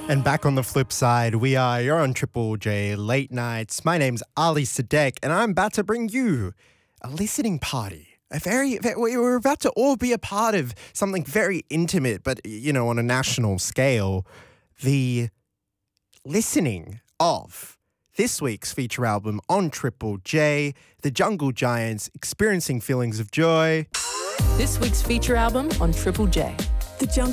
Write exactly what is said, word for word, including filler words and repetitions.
And back on the flip side, we are, you're on Triple J Late Nights. My name's Ali Sadek, and I'm about to bring you a listening party. A very, very, we're about to all be a part of something very intimate, but, you know, on a national scale. The listening of this week's feature album on Triple J, The Jungle Giants, Experiencing Feelings of Joy. This week's feature album on Triple J. The Jungle